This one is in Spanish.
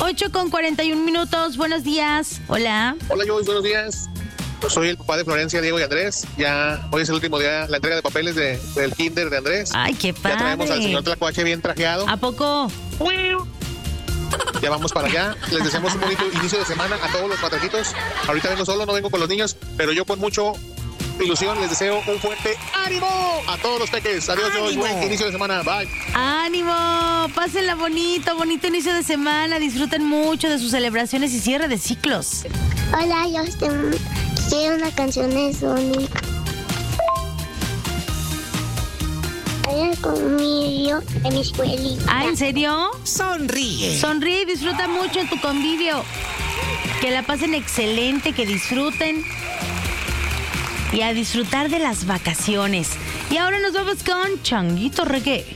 8:41. Buenos días. Hola. Hola, buenos días. Soy el papá de Florencia, Diego y Andrés. Ya hoy es el último día, la entrega de papeles del kinder de Andrés. Ay, qué padre. Ya traemos al señor Tlacuache bien trajeado. ¿A poco? Ya vamos para allá. Les deseamos un bonito inicio de semana a todos los patraquitos. Ahorita vengo solo, no vengo con los niños, pero yo con mucho ilusión les deseo un fuerte ánimo a todos los peques. Adiós, Joy. Buen inicio de semana. Bye. ¡Ánimo! Pásenla bonito inicio de semana. Disfruten mucho de sus celebraciones y cierre de ciclos. Hola, yo quiero una canción de Sonic. Vaya conmigo en mi escuelita. ¿Ah, en serio? Sonríe. Sonríe y disfruta mucho en tu convivio. Que la pasen excelente, que disfruten. Y a disfrutar de las vacaciones. Y ahora nos vamos con Changuito Reggae.